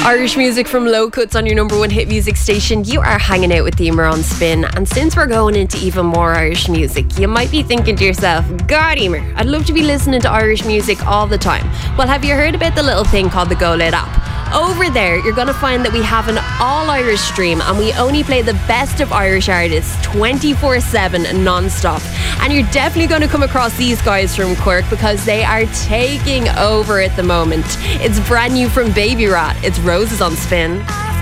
Irish music from Low Cuts on your number one hit music station. You are hanging out with Emer on Spin, and since we're going into even more Irish music, you might be thinking to yourself, God Emer, I'd love to be listening to Irish music all the time. Well, have you heard about the little thing called the Go Loud app? Over there, you're going to find that we have an all-Irish stream, and we only play the best of Irish artists 24/7 non-stop. And you're definitely going to come across these guys from Cork because they are taking over at the moment. It's brand new from Baby Rat. It's Roses on Spin.